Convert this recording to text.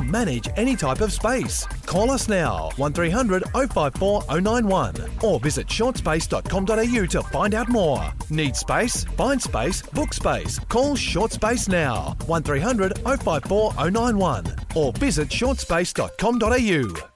manage any type of space. Call us now, 1300 054 091 or visit shortspace.com.au to find out more. Need space? Find space, book space. Call Short Space now, 1300 054 091 or visit shortspace.com.au.